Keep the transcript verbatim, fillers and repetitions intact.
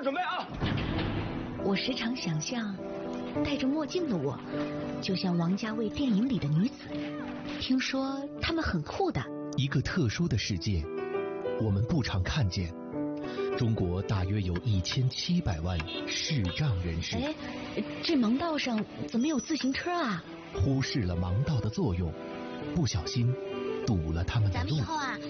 准备啊！ 我时常想象，戴着墨镜的我，就像王家卫电影里的女子。听说她们很酷的。 一个特殊的世界，我们不常看见。中国大约有一千七百万视障人士。 哎，这盲道上怎么有自行车啊？ 忽视了盲道的作用，不小心堵了他们的路。 咱们以后啊，